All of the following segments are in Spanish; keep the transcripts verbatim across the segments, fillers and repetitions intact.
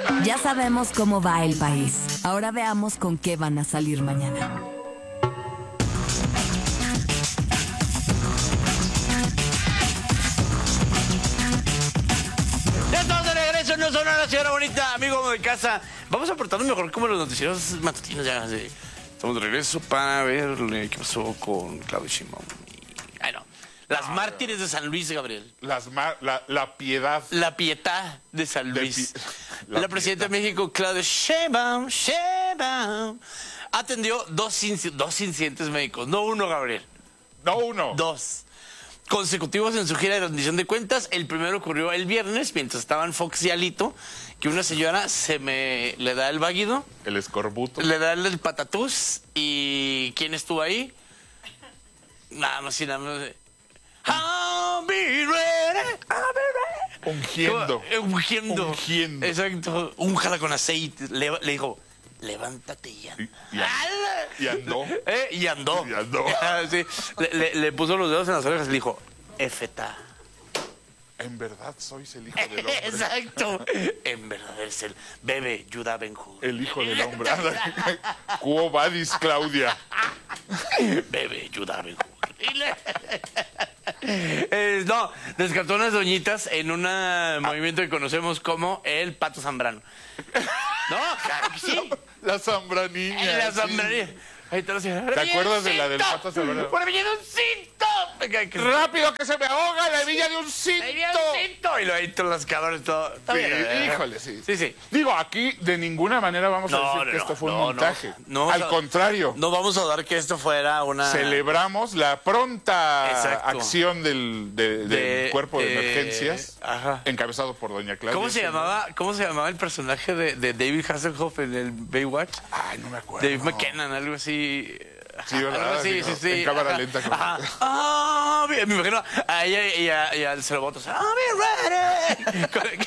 Ya sabemos cómo va el país. Ahora veamos con qué van a salir mañana. Ya estamos de regreso, no son una señora bonita, amigo de casa. Vamos a portarnos mejor como los noticieros matutinos ya. Sí. Estamos de regreso para ver qué pasó con Claudio Sheinbaum. Ay, no. Las ah, mártires de San Luis, Gabriel. Las la, la piedad. La pietad de San Luis. De la, la presidenta de México, Claudia Sheinbaum, Sheinbaum, atendió dos, inc dos incidentes médicos. No uno, Gabriel. No uno. Dos. Consecutivos en su gira de rendición de cuentas. El primero ocurrió el viernes, mientras estaba en Fox y Alito, que una señora se me le da el váguido. El escorbuto. Le da el patatús. ¿Y quién estuvo ahí? Nada más y nada más. I'll be ready, I'll be ready. Ungiendo. Ungiendo. Ungiendo. Exacto. Únjala con aceite. Le, le dijo, levántate y anda. Y, y andó. ¿Eh? Y andó. Y andó. Sí. le, le, le puso los dedos en las orejas y le dijo, Efeta. En verdad sois el hijo del hombre. Exacto. En verdad eres el bebé Judá Ben-Hur. El hijo del hombre. Quo vadis, Claudia. Bebé Judá Ben-Hur. Eh, no, descartó unas doñitas en un movimiento que conocemos como el Pato Zambrano. No, claro que sí. La Zambraniña. La Zambraniña. Sí. Ahí te, lo ¿Te acuerdas de la del Pato Zambrano? ¡Por villa de un cinto! ¡Rápido que se me ahoga la villa de un cinto! ¡La villa de un cinto! Y lo ahí todos los cabrones, todo. Sí, bien, híjole, sí. Sí, sí. Digo, aquí de ninguna manera vamos no, a decir no, que esto fue no, un montaje. No, no, Al a, contrario. No vamos a dar que esto fuera una... Celebramos la pronta Exacto. acción del, de, del de, cuerpo de eh, emergencias, ajá. encabezado por doña Claudia. ¿Cómo se llamaba, cómo se llamaba el personaje de, de David Hasselhoff en el Baywatch? Ay, no me acuerdo. David McKinnon, algo así... Sí, ¿verdad? Sí, sí, sí. En cámara ajá. lenta. Ajá. Ah, me imagino a ella y, a, y al Cerobotos. Ah, be ready.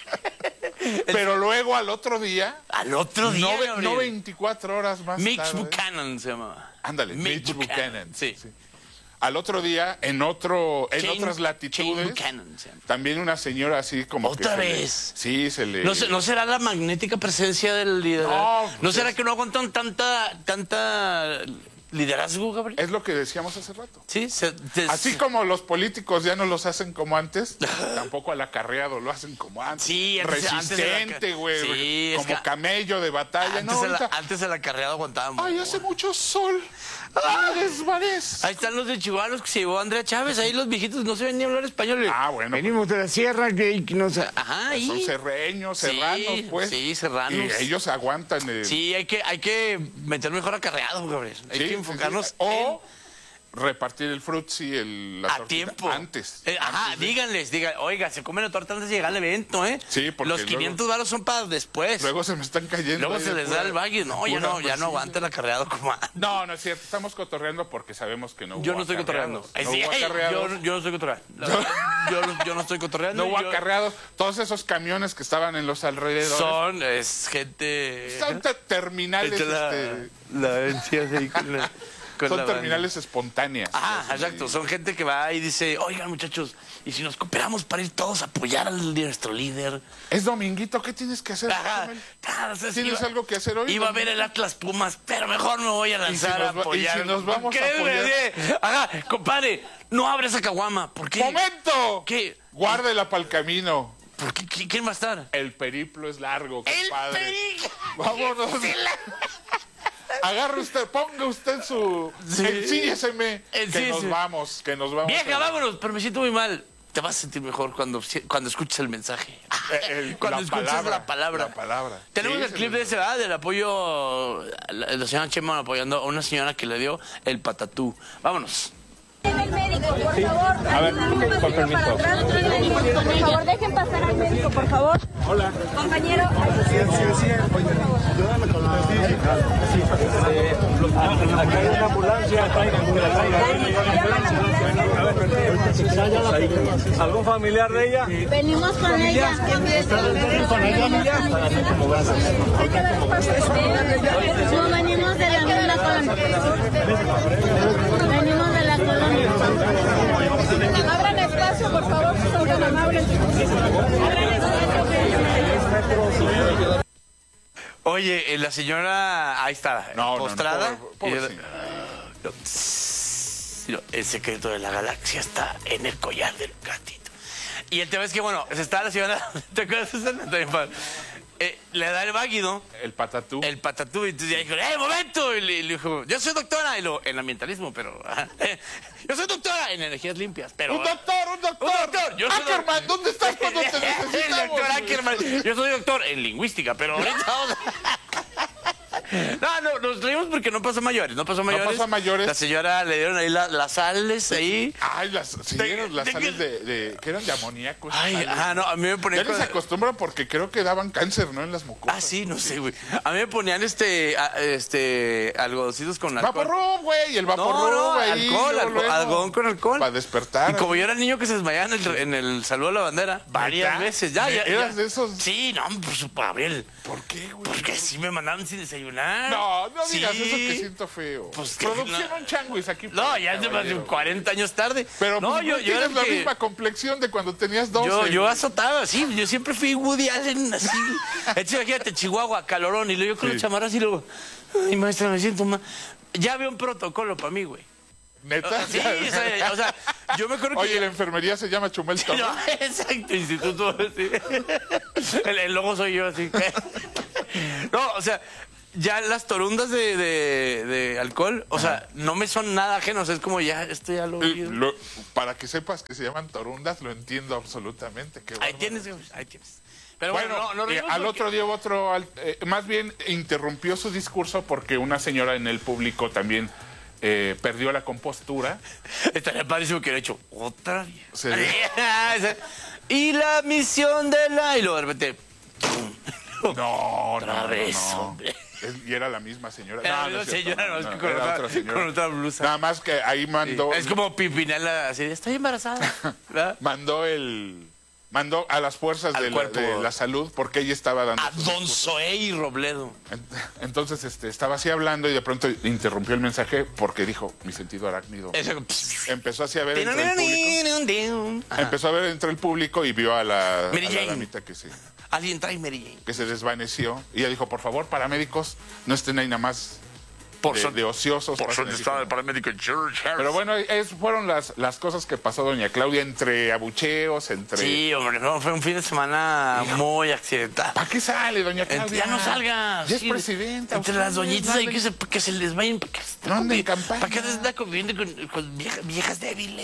Pero luego al otro día. Al otro día. No, no veinticuatro horas más Mitch tarde. Buchanan se llamaba. Ándale, Mitch, Mitch Buchanan. Buchanan. Sí. sí. Al otro día, en otro, en Shane, otras latitudes, Buchanan, sí. también una señora así como ¿Otra que vez? Se le, sí, se le... ¿No, se, ¿No será la magnética presencia del liderazgo? No, ¿No será que no aguantan tanta, tanta liderazgo, Gabriel? Es lo que decíamos hace rato. Sí. Se, se, así como los políticos ya no los hacen como antes, tampoco al acarreado lo hacen como antes. Sí, antes, resistente, güey. Sí, como es que, camello de batalla. Antes, no, el, ahorita, antes el acarreado aguantaba mucho. Ay, hace mucho sol. ¡Ah, desvanez! Ahí están los de Chihuahua, los que se llevó Andrea Chávez. Ahí los viejitos no se ven ni hablar español. Ah, bueno. Venimos de la sierra, que, que nos... Ajá, ahí. Son serreños, serranos, sí, pues. Sí, serranos. Y ellos aguantan el... Sí, hay que, hay que meter mejor acarreado, Gabriel. Hay sí, que enfocarnos sí, sí. O repartir el frutzi, el, la a tiempo. Antes. Eh, ajá, antes de... díganles, digan, oiga, se comen la torta antes de llegar al evento, ¿eh? Sí, porque los quinientos varos son para después. Luego se me están cayendo. Luego se les da el baggy. No, ya no, ya no aguanta el acarreado como antes. No, no es cierto. Estamos cotorreando porque sabemos que no hubo Yo no estoy cotorreando. No sí, hubo hey, acarreados. yo, yo no estoy cotorreando. yo, no, yo no estoy cotorreando. No hubo yo... acarreados. Todos esos camiones que estaban en los alrededores. Son, es gente... Son terminales. La, este... la herencia de... La... Son terminales espontáneas. Ah, sí. exacto. Son gente que va y dice, oigan, muchachos, ¿y si nos cooperamos para ir todos a apoyar a nuestro líder? Es dominguito, ¿qué tienes que hacer? Ajá. Ah, o sea, ¿Tienes iba, algo que hacer hoy? Iba a ver el Atlas Pumas, pero mejor me voy a lanzar si a apoyar. ¿Y si nos vamos ¿Qué? a apoyar? Ajá, compadre, no abre esa caguama. ¿Por qué? ¡Momento! ¿Qué? Guárdela para el camino. ¿Por qué? ¿Quién va a estar? El periplo es largo, compadre. ¡El periplo! Vámonos. Agarre usted, ponga usted su... Sí. Ensíñeseme. El que sí, nos sí. vamos, que nos vamos. Vieja, a... vámonos, pero me siento muy mal. Te vas a sentir mejor cuando, cuando escuches el mensaje. El, cuando la escuches palabra, la palabra. La palabra. Tenemos sí, el clip de ese, ¿verdad? Del apoyo, la, la señora Sheinbaum apoyando a una señora que le dio el patatú. Vámonos. El médico, por sí. favor. A ver, por permiso. Por favor, dejen pasar al médico, por favor. Hola. Compañero. Sí, sí, sí. Ayúdame con la... Sí, sí. Acá hay una ambulancia. Acá hay una ambulancia. ¿Algún familiar de ella? Venimos con ella. ¿Venimos con ella? No, venimos de la misma colonia. Venimos de la colonia. Abran espacio, por favor, si son tan amables. Abran espacio. Oye, eh, la señora ahí está, No, no, no, postrada. pobre- pobre y yo- señora. yo- tss, yo, el secreto de la galaxia está en el collar del gatito. Y el tema es que, bueno, se está la señora, ¿te acuerdas de esa escena? También, padre. Eh, le da el váguido, El patatú. el patatú, y entonces ya dijo, ¡eh, momento! Y le, le dijo, yo soy doctora y lo, en ambientalismo, pero... ajá, eh, yo soy doctora en energías limpias, pero... ¡Un doctor, un doctor! ¡Un doctor! Yo soy Ackerman, doc- ¿dónde estás cuando te El necesitamos? doctor Ackerman. Yo soy doctor en lingüística, pero ahorita vamos a... No, no, nos reímos porque no pasó a mayores, no pasó a mayores. pasó a mayores. La señora le dieron ahí la- las sales ahí. Ay, las, sí, De- eran las de sales que- de, de... que eran de amoníaco. esas Ay, sales. ajá, no, a mí me Ya ponían... ni se acostumbran porque creo que daban cáncer, ¿no? En las mucosas. Ah, sí, no sé, güey. A mí me ponían este, a- este, algodoncitos con alcohol. Vaporrub, güey, el No, vaporrub no, ahí. alcohol, luego, alcohol, luego. algodón con alcohol. Para despertar. Y como yo era el niño que se desmayaba en el, en el saludo a la bandera, varias ¿Neta? veces. Ya, ya, ¿Eras ya. de esos? Sí, no, pues, Gabriel. ¿Por qué, güey? Porque sí me mandaban sin desayunar. No, no digas Sí. eso que siento feo. Pues que Producción no. un changuis aquí. No, ya es de más de caballero. cuarenta años tarde. Pero no, pues, yo, no yo era tienes el la que- misma complexión de cuando tenías doce. Yo, yo güey. azotaba, sí, yo siempre fui Woody Allen, así. Hecho, imagínate, Chihuahua, calorón, y luego yo con Sí. los chamarras y luego, ay, maestra, me siento mal. Ya había un protocolo para mí, güey. ¿Neta? Sí, o sea, o sea, yo me acuerdo que... Oye, la enfermería se llama Chumel Torres. No, exacto, instituto. Sí. El, el logo soy yo, así que. No, o sea, ya las torundas de, de, de alcohol, o sea, no me son nada ajenos. Es como ya, esto ya lo he Eh, oído. lo- para que sepas que se llaman torundas, lo entiendo absolutamente. Qué Ahí bárbaro. tienes, ahí tienes. Pero bueno, Bueno, no, no eh, reímos al porque- otro día hubo otro, al- eh, más bien interrumpió su discurso porque una señora en el público también eh, perdió la compostura. Estaría padrísimo que hubiera hecho otra vez. Sí. Y la misión de la... Y luego de repente... No, no, Otra no, vez, no. hombre. Es- y era la misma señora. Era No, la no es misma cierto, señora, no, no, es no, que con era otra- otra señora. con otra blusa. Nada más que ahí mandó, Es como Pimpinela, así de, estoy embarazada. ¿verdad? mandó el, mandó a las fuerzas Al de la, cuerpo. de la salud porque ella estaba dando. A su Don discurso. Zoé y Robledo. En- Entonces, este, estaba así hablando y de pronto interrumpió el mensaje porque dijo mi sentido arácnido. Eso. Empezó así a ver entre el público. Ajá. Empezó a ver entre el público y vio a la, a Mary la Jane. damita que se, Alguien trae Mary Jane. que se desvaneció. Y ella dijo, por favor, paramédicos, no estén ahí nada más Por de, son- de ociosos. Por eso pasen así estaba el como- paramédico George Harris. Pero bueno, esas fueron las, las cosas que pasó doña Claudia entre abucheos, entre... Sí, hombre, no, fue un fin de semana muy accidental. ¿Para qué sale, doña Ent- Claudia? Ya no salgas. Ya es sí, presidenta. Entre usted las doñitas no ahí ande- que se, que se les vayan. ¿Para qué, No ande en campaña. ¿Para qué se está conviviendo con, con viejas, viejas débiles?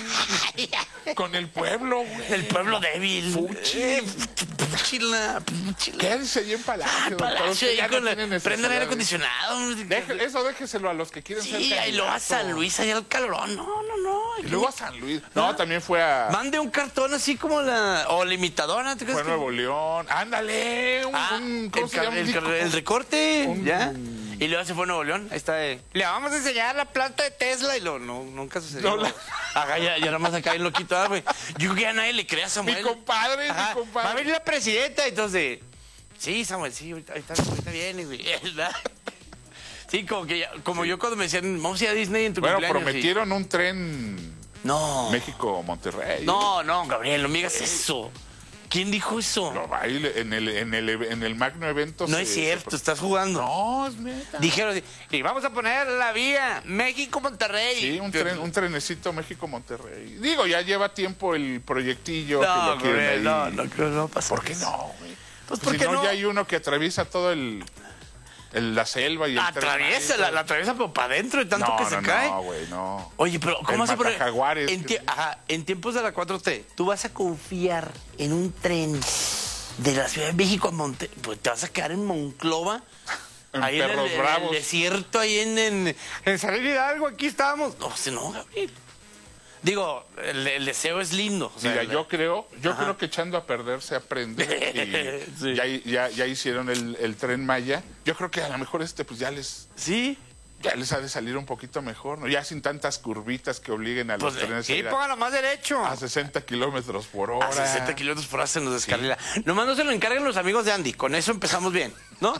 Con el pueblo, güey. El pueblo débil. Fuchi. Eh, Fuchila, fuchila. Quédese ahí en Palacio, Ah, doctor. Palacio Usted ahí ya con no la, tiene necesidad prende el aire de- acondicionado. Deje- eso déjeselo a los que quieren ser Sí, ahí lo va a candidatos. San Luis, allá al calorón. No, no, no. Y luego a San Luis. No, también fue a... Mande un cartón así como la. O la imitadora, ¿tú crees Fue a que- Nuevo León. Ándale. Un, Ah, un- ¿Cómo el, se car- llama? el Un car- disco. el recorte, Un- ¿ya? Y luego se fue a Nuevo León. Ahí está. eh, Le vamos a enseñar la planta de Tesla. Y lo no, nunca sucedió. No, la- Ajá, ya, ya nada más acá en loquito, ah, güey. Yo creo que a nadie le crea a Samuel. Mi compadre, Ajá, mi compadre. Va a venir la presidenta, entonces. Sí, Samuel, sí, ahorita, ahorita, ahorita viene, güey. ¿verdad? Sí, como que ya- como yo cuando me decían, vamos a ir a Disney en tu Bueno, cumpleaños. prometieron un tren y- No. México-Monterrey. No, no, Gabriel, no me digas eso. ¿Quién dijo eso? Lo baile en el, en el, en el magno evento. No se- es cierto, se- estás jugando. No, es neta. Dijeron, así, y vamos a poner la vía México-Monterrey. Sí, un, tren, un trenecito México-Monterrey. Digo, ya lleva tiempo el proyectillo que No, lo quieren Gabriel, ahí. no, no creo que no va a pasar. ¿Por qué no, güey? Pues Si porque no, no. ya hay uno que atraviesa todo el, el- la selva y el La tren atraviesa, ahí. la, la atraviesa pero para adentro de tanto no, que se no, cae. No, güey, no. Oye, pero ¿cómo El vas a poner? Matajaguares, En, que- tie- ajá, en tiempos de la cuatro T, tú vas a confiar en un tren de la Ciudad de México a Monte... Pues te vas a quedar en Monclova. En ahí en el, Perros en el Bravos. desierto, ahí en, en, en San Hidalgo, aquí estábamos. No, si no, Gabriel. Digo, el, el deseo es lindo. o sea, Mira, el- yo creo, yo Ajá. creo que echando a perder se aprende. Y Sí. ya, ya, ya hicieron el, el tren Maya. Yo creo que a lo mejor este pues ya les, Sí, ya les ha de salir un poquito mejor, ¿no? Ya sin tantas curvitas que obliguen a los pues trenes a sí, ir a, póngalo más derecho. a sesenta kilómetros por hora. A sesenta kilómetros por hora se nos descarrila. Nomás no se lo encarguen los amigos de Andy. Con eso empezamos bien, ¿no?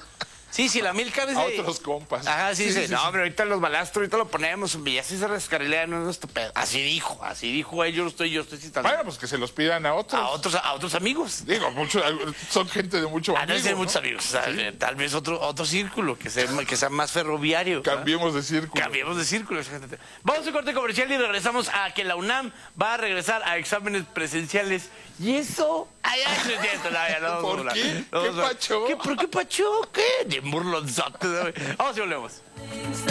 Sí, sí, la Milka dice... A otros compas. Ajá, sí, Sí, dice, sí, no, sí. pero ahorita los balastros, ahorita lo ponemos, hombre, ya sí se rescarrilean, no es nuestro pedo. Así dijo, así dijo él, yo no estoy, yo estoy citando. Bueno, pues que se los pidan a otros. A otros, a otros amigos. Digo, mucho, son gente de mucho Ah, no amigo, ser ¿no? muchos amigos, o sea, eh, tal vez otro, otro círculo, que sea, que sea más ferroviario. ¿verdad? Cambiemos de círculo. Cambiemos de círculo. Gente. Vamos a corte comercial y regresamos a que la UNAM va a regresar a exámenes presenciales. ¿Y eso? Ay, ay, no es cierto, no, ya no vamos ¿Por a hablar. qué? No ¿Qué vamos a- pacho? ¿Qué, ¿Por qué pacho? ¿Qué? De burlonzote. Vamos y volvemos.